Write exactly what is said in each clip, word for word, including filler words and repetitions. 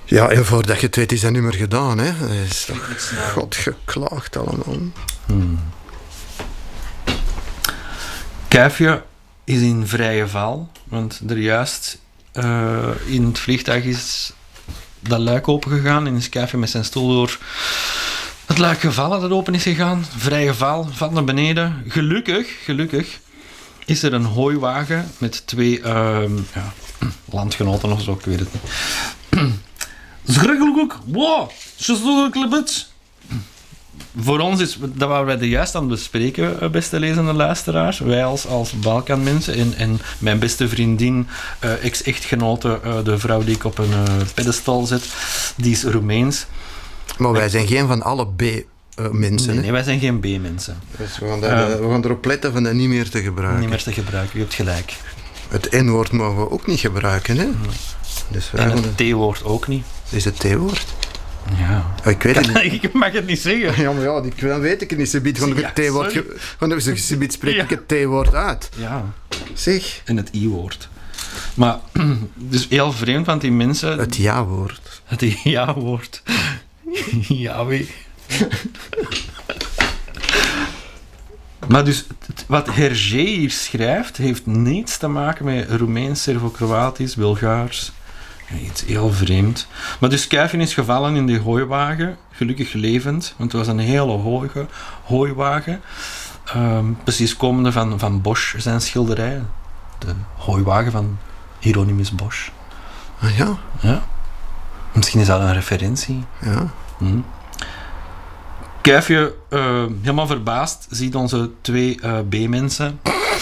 Ja, en voordat je het weet is dat niet meer gedaan, hè. Dat is toch god geklaagd allemaal. Hmm. Kuifje is in vrije val, want er juist uh, in het vliegtuig is dat luik opengegaan en is Kuifje met zijn stoel door het luik gevallen dat open is gegaan. Vrije val, valt naar beneden. Gelukkig, gelukkig is er een hooiwagen met twee uh, ja, landgenoten of zo, ik weet het niet. Schrikkelijk ook. Wow, je Voor ons is, dat waren wij er juist aan het bespreken, beste lezende luisteraars. Wij als, als Balkanmensen en, en mijn beste vriendin, uh, ex-echtgenote, uh, de vrouw die ik op een uh, pedestal zet, die is Roemeens. Maar wij zijn geen van alle B-mensen. Nee, nee, wij zijn geen B-mensen. Dus we gaan, daar, uh, we gaan erop letten van dat niet meer te gebruiken. Niet meer te gebruiken, je hebt gelijk. Het N-woord mogen we ook niet gebruiken, hè? Nee. Dus en het de... T-woord ook niet. Is het T-woord? Ja. Oh, ik weet het niet. Ik mag het niet zeggen. Ja, maar ja, die, dan weet ik het niet. Ze biedt gewoon het T-woord. Gewoon ze biedt spreek ik het T-woord uit. Ja. Zeg. En het I-woord. Maar, dus heel vreemd, want die mensen... Het ja-woord. Het ja-woord. Yahweh. Maar dus, wat Hergé hier schrijft, heeft niets te maken met Roemeens, Servo-Kroatisch, Bulgaars. Iets heel vreemd. Maar dus Kuifje is gevallen in die hooiwagen, gelukkig levend, want het was een hele hoge hooiwagen. Um, precies komende van, van Bosch zijn schilderij. De hooiwagen van Hieronymus Bosch. Ah ja? Ja. Misschien is dat een referentie. Ja. Hm. Kuifje, uh, helemaal verbaasd, ziet onze twee uh, B-mensen.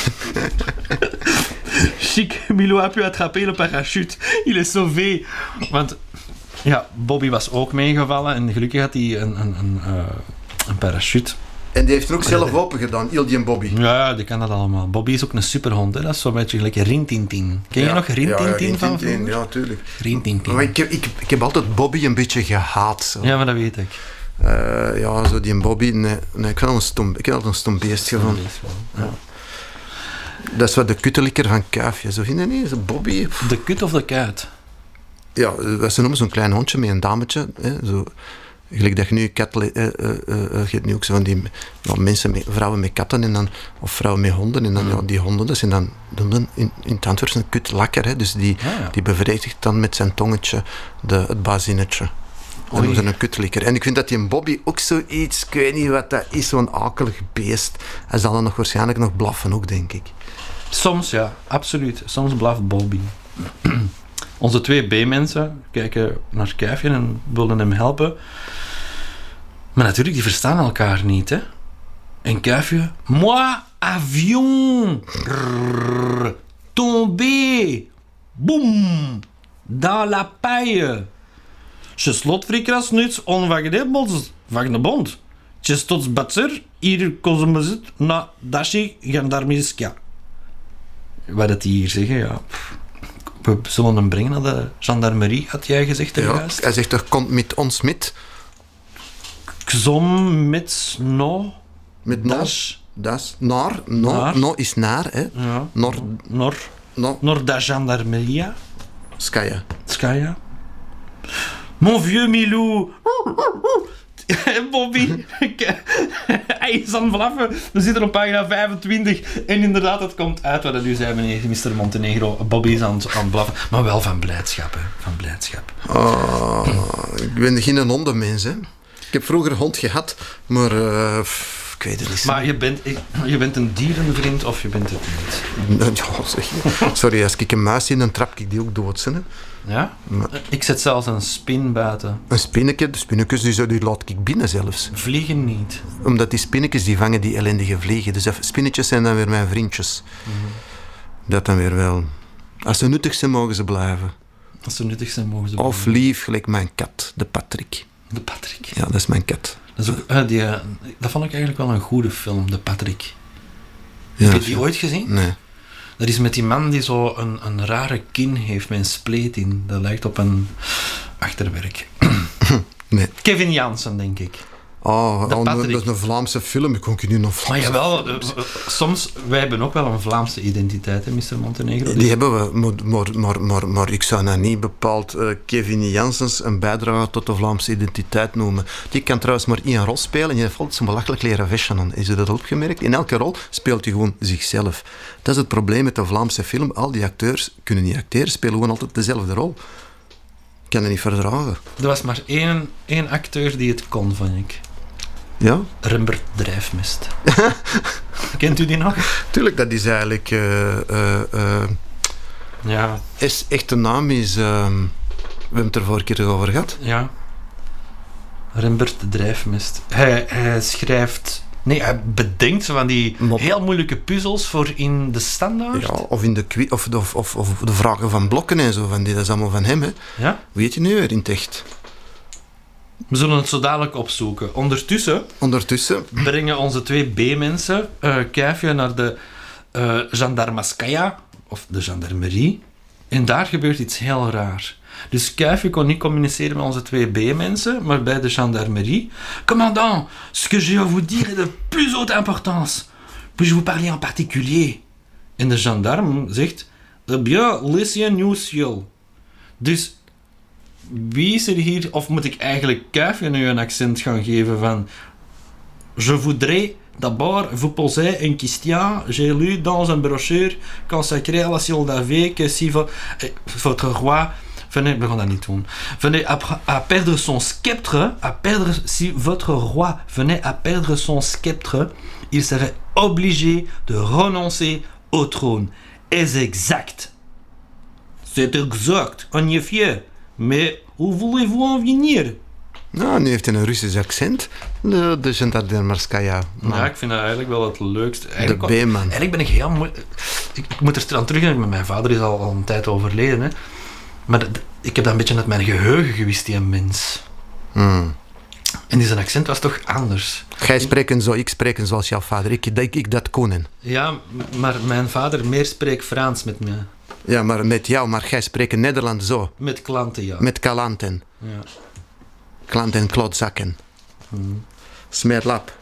Chic, Milo a pu attraper le parachute. Il est sauvé. Want ja, Bobby was ook meegevallen en gelukkig had hij een, een, een, uh, een parachute. En die heeft er ook zelf open gedaan, Ildi en Bobby. Ja, die kan dat allemaal. Bobby is ook een superhond, hè? Dat is zo'n beetje gelijk Rintintin. Ken je ja, nog Rintintin ja, van vroeger? Ja, tuurlijk. Rintintin. Maar ik, ik, ik heb altijd Bobby een beetje gehaat. Zo. Ja, maar dat weet ik. Uh, ja, zo die Bobby, nee, nee ik, een stom, ik heb altijd een stom beest gevonden. Ja. Dat is wat de kuttelikker van Kuifje, zo vind je niet? Zo Bobby. De kut of de kuit? Ja, ze noemen zo'n klein hondje met een dametje. Hè, zo. Gelijk dat je nu kat, uh, uh, uh, je hebt nu ook zo van die nou, mensen met, vrouwen met katten en dan, of vrouwen met honden en dan mm. ja, die honden, dat zijn dan, dan in, in het Antwerps een kutlakker, hè, dus die, ah, ja. die bevredigt dan met zijn tongetje de, het bazinnetje. Dat noemen ze een kutlikker. En ik vind dat die een Bobby ook zoiets, ik weet niet wat dat is, zo'n akelig beest. Hij zal dan nog waarschijnlijk nog blaffen ook, denk ik. Soms, ja, absoluut. Soms blaft Bobby. Onze twee B-mensen kijken naar Kuifje en willen hem helpen. Maar natuurlijk, die verstaan elkaar niet, hè. En Kuifje... Moi, avion! Rrr, tombé! Boum! Dans la paille! Je slotvriekras nuts onwaggedebels van de bond. Je stots batser, hier kozemezit na dashi gendarmiska. Wat het die hier zeggen, ja... We zullen hem brengen naar de gendarmerie, had jij gezegd er ja, juist. Hij zegt toch, komt met ons met. Xom met no. Met no. Das. Das. Naar. No. Naar. No is naar, hè. Ja. Nor. Nor. No. Nor da gendarmeria. Skaya. Skaya. Mon vieux Milou. Bobby, hij is aan het blaffen. We zitten op pagina vijfentwintig en inderdaad, het komt uit wat het nu zei, meneer mister Montenegro. Bobby is aan het, aan het blaffen, maar wel van blijdschap, hè. Van blijdschap. Oh, ik ben geen hondenmens, hè. Ik heb vroeger een hond gehad, maar uh, ik weet het niet. Maar je bent, je bent een dierenvriend of je bent het niet? Ja, zeg. Sorry, als ik een muis zie, dan trap ik die ook dood, hè. Ja? Maar, ik zet zelfs een spin buiten. Een spinnetje? De spinnetjes die, die laat ik binnen zelfs. Vliegen niet. Omdat die spinnetjes die vangen die ellendige vliegen. Dus spinnetjes zijn dan weer mijn vriendjes. Mm-hmm. Dat dan weer wel. Als ze nuttig zijn, mogen ze blijven. Als ze nuttig zijn, mogen ze blijven. Of lief, gelijk mijn kat, de Patrick. De Patrick? Ja, dat is mijn kat. Dat, is ook, uh, die, uh, dat vond ik eigenlijk wel een goede film, de Patrick. Ja, heb je die ooit gezien? Nee. Dat is met die man die zo een, een rare kin heeft met een spleet in. Dat lijkt op een achterwerk. Nee. Kevin Jansen, denk ik. Oh, De oh, Patrick. dat is een Vlaamse film. Ik kon je nu nog Maar Vlaamse jawel, uh, uh, soms, wij hebben ook wel een Vlaamse identiteit, hè, mister Montenegro. Die hebben we, maar, maar, maar, maar, maar ik zou nou niet bepaald uh, Kevin Janssens een bijdrage tot de Vlaamse identiteit noemen. Die kan trouwens maar één rol spelen en je heeft altijd zo'n belachelijk leren vestje aan. Is je dat opgemerkt? In elke rol speelt hij gewoon zichzelf. Dat is het probleem met de Vlaamse film. Al die acteurs kunnen niet acteren, spelen gewoon altijd dezelfde rol. Ik kan dat niet verdragen. Er was maar één, één acteur die het kon, vond ik. Ja? Rembert Drijfmest. Kent u die nog? Tuurlijk, dat is eigenlijk... Uh, uh, uh, Ja. Is echte naam is... Uh, we hebben het er vorige keer over gehad. Ja. Rembert Drijfmest. Hij, hij schrijft... Nee, hij bedenkt zo van die Mop. heel moeilijke puzzels voor in de standaard. Ja, of, in de, qui- of, de, of, of, of de vragen van blokken en zo. Van die, dat is allemaal van hem. Hè. Ja? Weet je nu weer in het echt? We zullen het zo dadelijk opzoeken. Ondertussen Ondertussen... brengen onze twee B-mensen uh, Kuifje naar de uh, Gendarmaskaya, of de gendarmerie. En daar gebeurt iets heel raar. Dus Kuifje kon niet communiceren met onze twee B-mensen, maar bij de gendarmerie. Commandant, ce que je vais vous dire est de plus haute importance. Puis-je vous parler en particulier? En de gendarme zegt, eh bien, laissez nous ciel. Dus wie is er hier, of moet ik eigenlijk Kuifje nu een accent gaan geven van je voudrais d'abord vous poser une question. J'ai lu dans une brochure consacrée à la Soldavie que si vo- eh, votre roi venait, we gaan dat niet doen, venait à, pr- à perdre son sceptre, à perdre, si votre roi venait à perdre son sceptre, il serait obligé de renoncer au trône. Est exact. C'est exact, en effet. Mais où voulez-vous en venir? Nou, nu heeft hij een Russisch accent. De, de Gendarmerskaya. Ja, ik vind dat eigenlijk wel het leukste. De Eigenlijk, B-man. eigenlijk ben ik heel moe- ik, ik moet er aan terugdenken, mijn vader is al, al een tijd overleden. Hè. Maar dat- ik heb dat een beetje uit mijn geheugen gewist, die mens. Hmm. En die zijn accent was toch anders. Gij spreken zo, ik spreken zoals jouw vader. Ik, ik, ik dat konen. Ja, m- maar mijn vader meer spreekt Frans met me. Ja, maar met jou, maar gij spreken Nederland zo. Met klanten, ja. Met kalanten. ja. Klanten klootzakken. Hmm. Smeerlap.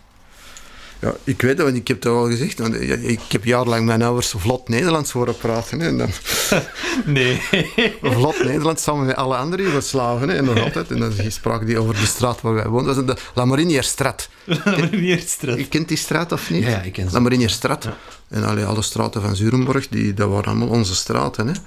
Ja, ik weet dat, want ik heb het al gezegd. Want ik heb jarenlang mijn ouders vlot Nederlands horen praten. Hè, en dan Nee. vlot Nederlands samen met alle andere Joegoslaven. Hè, en nog altijd. En dan spraken die over de straat waar wij woonden. Dat was de La Marinierstraat. Je kent die straat of niet? Ja, ja, ik ken ze. La Marinierstraat. Ja. En allee, alle straten van Zurenborg, die, dat waren allemaal onze straten. Hè.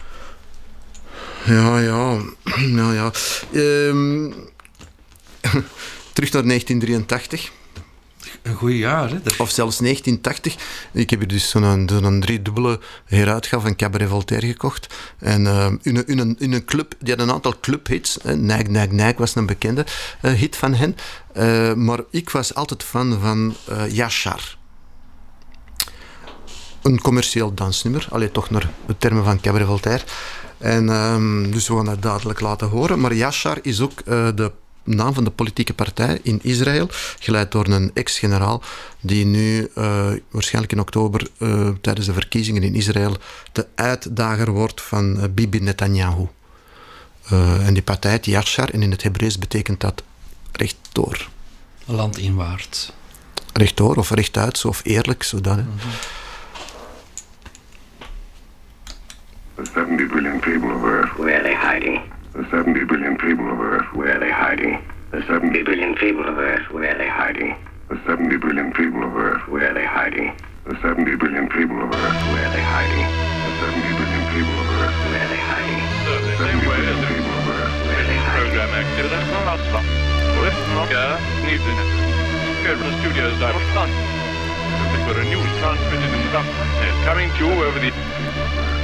Ja, ja. ja, ja. Ehm, terug naar negentien drieëntachtig. Een goed jaar, hè. Dat- Of zelfs negentien tachtig. Ik heb hier dus zo'n, zo'n driedubbele heruitgave van Cabaret Voltaire gekocht. En uh, in, in, een, in een club, die had een aantal clubhits. Uh, Nijk, Nijk, Nijk was een bekende uh, hit van hen. Uh, maar ik was altijd fan van uh, Yashar. Een commercieel dansnummer. Allee, toch naar de termen van Cabaret Voltaire. En, um, dus we gaan dat dadelijk laten horen. Maar Yashar is ook uh, de naam van de politieke partij in Israël, geleid door een ex-generaal die nu uh, waarschijnlijk in oktober uh, tijdens de verkiezingen in Israël de uitdager wordt van uh, Bibi Netanyahu. Uh, en die partij heet Yashar en in het Hebreeuws betekent dat rechtdoor. Landinwaarts. Rechtdoor of rechtuit, of eerlijk, zodat. Hè. Mm-hmm. The seventy billion people of Earth. Where are they hiding? The seventy billion people of Earth. Where are they hiding? The seventy Billion people of Earth. Where are they hiding? The seventy billion people of Earth. Where are they hiding? The seventy billion people of Earth. Where are they hiding? The seventy billion people of Earth. Where are they hiding? The seventy billion people of Earth. Where are they hiding? Program activity from Oslo. Listener, Newton. Current studios are done. For a news transmitted in Dublin. Coming to you over the